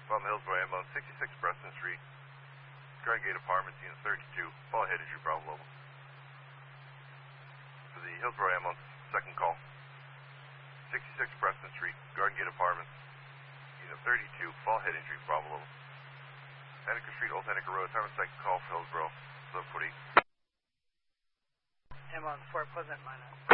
From Hillsborough ambulance, 66 Preston Street, Garden Gate Apartments, Unit 32, fall head injury, Bravo level. For the Hillsborough ambulance, second call, 66 Preston Street, Garden Gate Apartments, Unit 32, fall head injury, Bravo level. Annika Street, Old Annika Road, time of second call for Hillsborough, 7:40. Ambulance 4 Pleasant, minus.